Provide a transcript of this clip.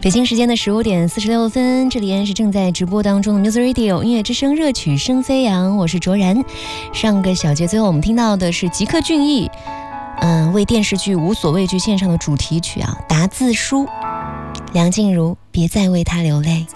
北京时间的15点46分，这里依然是正在直播当中的 Music Radio 音乐之声热曲声飞扬，我是卓然。上个小节最后我们听到的是吉克隽逸为电视剧《无所畏惧》献上的主题曲啊，答字书，梁静茹别再为他流泪。